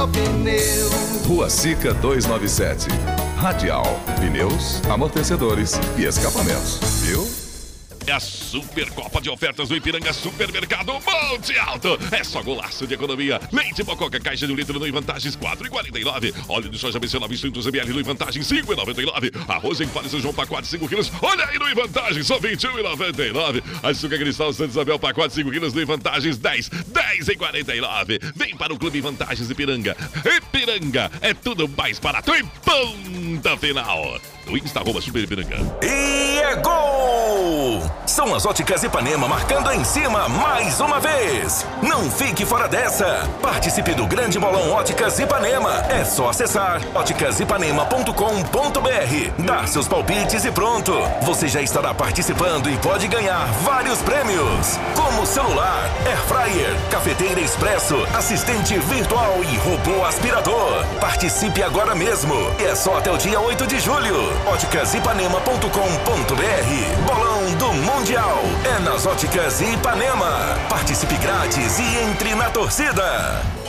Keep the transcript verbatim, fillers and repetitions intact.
Rua Sica duzentos e noventa e sete. Radial, pneus, amortecedores e escapamentos. Viu? É a Supercopa de ofertas do Ipiranga Supermercado Monte Alto. É só golaço de economia. Leite Mococa, caixa de um litro no Vantagens quatro reais e quarenta e nove centavos. Óleo de soja B C novecentos mililitros no Vantagens cinco reais e noventa e nove centavos. Arroz em palha São João pacote cinco quilos. Olha aí no Vantagens só vinte e um reais e noventa e nove centavos. Açúcar Cristal Santa Isabel pacote cinco quilos no Vantagens dez reais e quarenta e nove centavos. Vem para o Clube Vantagens Ipiranga. Ipiranga é tudo mais barato e ponta final. O Insta arroba Super Ipiranga. E é gol! São as Óticas Ipanema marcando em cima mais uma vez. Não fique fora dessa. Participe do grande bolão Óticas Ipanema. É só acessar óticas ipanema ponto com ponto br, dar seus palpites e pronto. Você já estará participando e pode ganhar vários prêmios, como celular, air fryer, cafeteira expresso, assistente virtual e robô aspirador. Participe agora mesmo. É só até o dia oito de julho. óticas ipanema ponto com ponto br. Bolão do Mundial é nas Óticas Ipanema. Participe grátis e entre na torcida.